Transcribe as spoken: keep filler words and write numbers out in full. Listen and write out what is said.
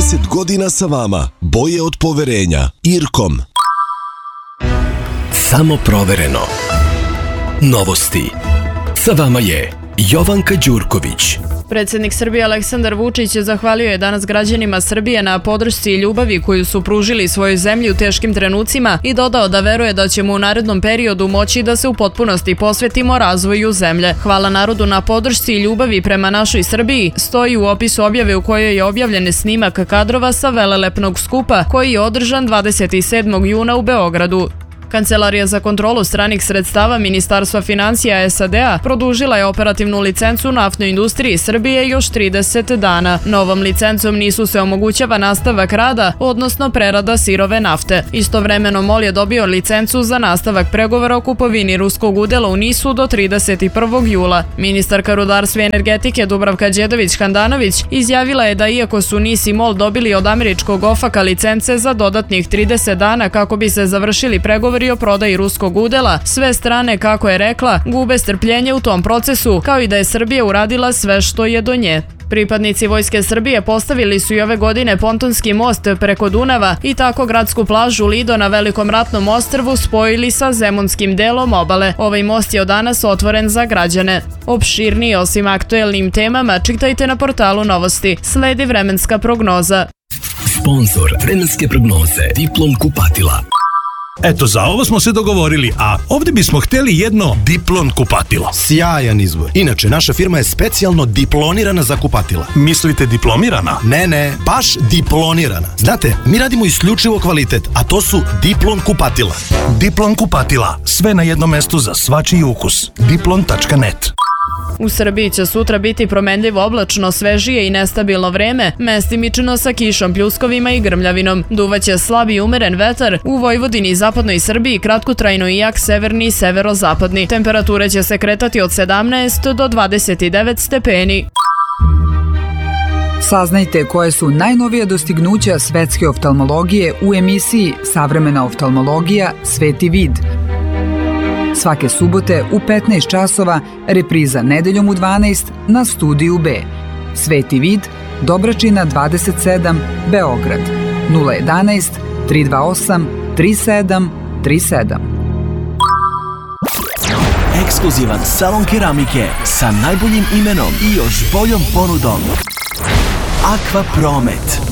trideset godina sa vama. Boje od poverenja. Irkom. Samo provereno. Novosti. Sa vama je Jovanka Đurković. Predsjednik Srbije Aleksandar Vučić zahvalio je danas građanima Srbije na podršci i ljubavi koju su pružili svojoj zemlji u teškim trenucima i dodao da veruje da ćemo u narednom periodu moći da se u potpunosti posvetimo razvoju zemlje. Hvala narodu na podršci i ljubavi prema našoj Srbiji stoji u opisu objave u kojoj je objavljen snimak kadrova sa velelepnog skupa koji je održan dvadeset sedmog juna u Beogradu. Kancelarija za kontrolu stranih sredstava Ministarstva financija S A D-a produžila je operativnu licencu naftnoj industriji Srbije još trideset dana. Novom licencom nisu se omogućava nastavak rada, odnosno prerada sirove nafte. Istovremeno MOL je dobio licencu za nastavak pregovora o kupovini ruskog udela u NIS-u do trideset prvog jula. Ministarka rudarstva i energetike Dubravka Đedović-Handanović izjavila je da iako su NIS i MOL dobili od američkog OFAC-a licence za dodatnih trideset dana kako bi se završili pregovori o prodaji ruskog udela, sve strane, kako je rekla, gube strpljenje u tom procesu, kao i da je Srbija uradila sve što je do nje. Pripadnici Vojske Srbije postavili su i ove godine pontonski most preko Dunava i tako gradsku plažu Lido na Velikom ratnom ostrvu spojili sa zemunskim delom obale. Ovaj most je od danas otvoren za građane. Opširnije osim aktuelnim temama čitajte na portalu Novosti. Sledi vremenska prognoza. Sponzor vremenske prognoze Diplom kupatila. Eto, za ovo smo se dogovorili, a ovdje bismo htjeli jedno Diplon kupatilo. Sjajan izbor. Inače, naša firma je specijalno diplonirana za kupatila. Mislite diplomirana? Ne, ne, baš diplonirana. Znate, mi radimo isključivo kvalitet, a to su Diplon kupatila. Diplon kupatila. Sve na jednom mestu za svačiji ukus. diplon tačka net. U Srbiji će sutra biti promenljivo oblačno, svežije i nestabilno vreme, mestimično sa kišom, pljuskovima i grmljavinom. Duvaće slab i umeren vetar, u Vojvodini i zapadnoj Srbiji kratkotrajno i jak severni i severozapadni. Temperature će se kretati od sedamnaest do dvadeset devet stepeni. Saznajte koje su najnovija dostignuća svetske oftalmologije u emisiji Savremena oftalmologija – Sveti vid. Svake subote u petnaest časova, repriza nedeljom u dvanaest na Studiju B. Sveti vid, Dobračina dvadeset sedam, Beograd. nula jedanaest, tri dva osam, tri sedam tri sedam. Ekskluzivan salon keramike sa najboljim imenom i još boljom ponudom. Aqua Promet.